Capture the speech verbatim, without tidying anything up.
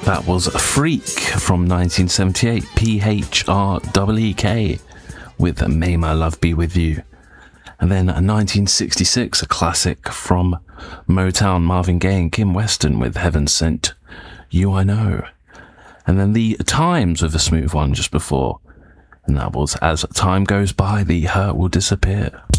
That was a Freak from nineteen seventy-eight, P H R E E K, with May My Love Be With You. And then nineteen sixty-six, a classic from Motown, Marvin Gaye and Kim Weston with Heaven Sent You I Know. And then the Times with a smooth one just before. And that was As Time Goes By, The Hurt Will Disappear.